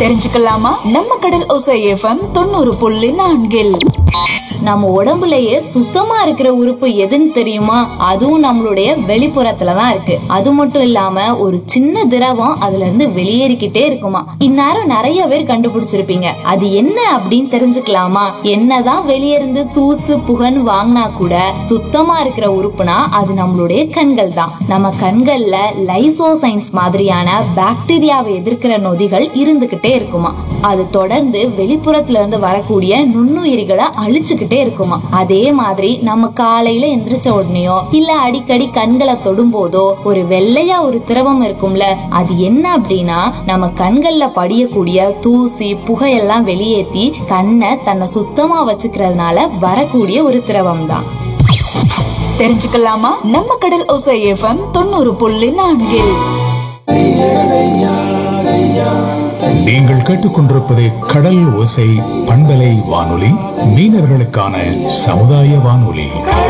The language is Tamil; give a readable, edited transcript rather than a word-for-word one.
தெரிஞ்சுக்கலாமா? நம்ம கடல் ஓசை எஃப்எம் 90.4. நம்ம உடம்புலயே சுத்தமா இருக்கிற உறுப்பு எதுன்னு தெரியுமா? அதுவும் நம்மளுடைய வெளிப்புறத்துலதான் இருக்கு. அது மட்டும் இல்லாம ஒரு சின்ன திரவம் அதுல இருந்து வெளியேறிக்கிட்டே இருக்குமா. இந்நேரம் நிறைய பேர் கண்டுபிடிச்சிருப்பீங்க. அது என்ன அப்படின்னு தெரிஞ்சுக்கலாமா? என்னதான் வெளியிருந்து தூசு புகன்னு வாங்கினா கூட சுத்தமா இருக்கிற உறுப்புனா அது நம்மளுடைய கண்கள் தான். நம்ம கண்கள்ல லைசோசைன்ஸ் மாதிரியான பாக்டீரியாவை எதிர்க்கிற நொதிகள் இருந்துகிட்டே இருக்குமா. அது தொடர்ந்து வெளிப்புறத்துல இருந்து வரக்கூடிய நுண்ணுயிரிகளை அழிச்சுக்கிட்டே இருக்குமா. அதே மாதிரி நம்ம காலையில எந்திரிச்ச உடனேயோ இல்ல அடிக்கடி கண்களை தொடும் போதோ ஒரு வெள்ளையா ஒரு திரவம் இருக்கும்ல, அது என்ன அப்படின்னா நம்ம கண்கள்ல படியக்கூடிய தூசி புகையெல்லாம் வெளியேற்றி கண்ணை தன்னை சுத்தமா வச்சுக்கிறதுனால வரக்கூடிய ஒரு திரவம் தான். தெரிஞ்சுக்கலாமா? நம்ம கடல் ஓசை எஃப்எம் 90.4. நீங்கள் கேட்டுக்கொண்டிருப்பது கடல் ஓசை பண்பலை வானொலி, மீனவர்களுக்கான சமுதாய வானொலி.